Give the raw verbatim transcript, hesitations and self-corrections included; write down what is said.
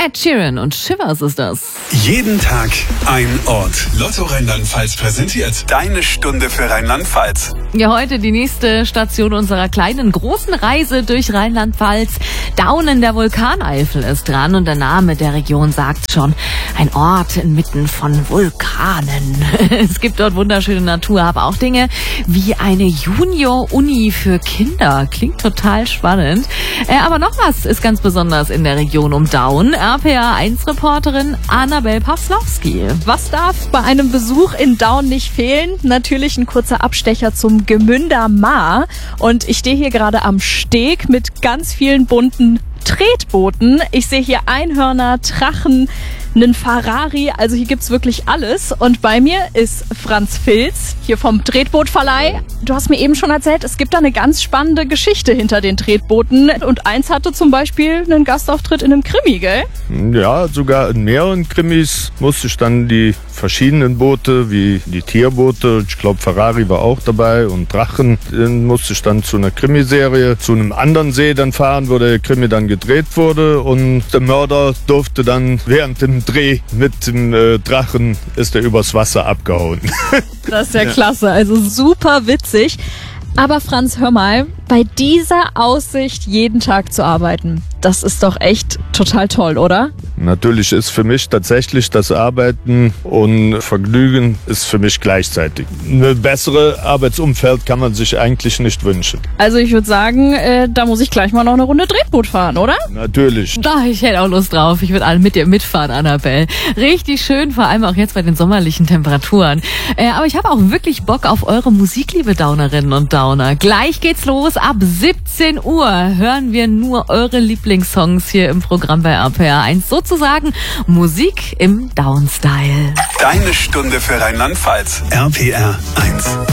Ed Sheeran und Shivers ist das. Jeden Tag ein Ort. Lotto Rheinland-Pfalz präsentiert deine Stunde für Rheinland-Pfalz. Ja, heute die nächste Station unserer kleinen, großen Reise durch Rheinland-Pfalz. Daunen der Vulkaneifel ist dran und der Name der Region sagt schon, ein Ort inmitten von Vulkanen. Es gibt dort wunderschöne Natur, aber auch Dinge wie eine Junior-Uni für Kinder. Klingt total spannend. Äh, aber noch was ist ganz besonders in der Region um Daun. R P R eins Reporterin Annabel Pawslowski. Was darf bei einem Besuch in Daun nicht fehlen? Natürlich ein kurzer Abstecher zum Gemünder Maar. Und ich stehe hier gerade am Steg mit ganz vielen bunten Tretbooten. Ich sehe hier Einhörner, Drachen, einen Ferrari, also hier gibt's wirklich alles. Und bei mir ist Franz Filz, hier vom Tretbootverleih. Du hast mir eben schon erzählt, es gibt da eine ganz spannende Geschichte hinter den Tretbooten. Und eins hatte zum Beispiel einen Gastauftritt in einem Krimi, gell? Ja, sogar in mehreren Krimis musste ich dann die verschiedenen Boote, wie die Tierboote, ich glaube Ferrari war auch dabei und Drachen, den musste ich dann zu einer Krimiserie, zu einem anderen See dann fahren, wo der Krimi dann gedreht wurde. Und der Mörder durfte dann während dem Dreh mit dem äh, Drachen ist er übers Wasser abgehauen. Das ist ja klasse, also super witzig. Aber Franz, hör mal, bei dieser Aussicht jeden Tag zu arbeiten, das ist doch echt total toll, oder? Natürlich ist für mich tatsächlich das Arbeiten und Vergnügen ist für mich gleichzeitig. Eine bessere Arbeitsumfeld kann man sich eigentlich nicht wünschen. Also ich würde sagen, äh, da muss ich gleich mal noch eine Runde Tretboot fahren, oder? Natürlich. Da, ich hätte auch Lust drauf. Ich würde alle mit dir mitfahren, Annabelle. Richtig schön, vor allem auch jetzt bei den sommerlichen Temperaturen. Äh, aber ich habe auch wirklich Bock auf eure Musik, liebe Daunerinnen und Downer. Gleich geht's los. Ab siebzehn Uhr hören wir nur eure Lieblingssongs hier im Programm bei R P R eins. Sozusagen Musik im Down-Style. Deine Stunde für Rheinland-Pfalz. R P R eins.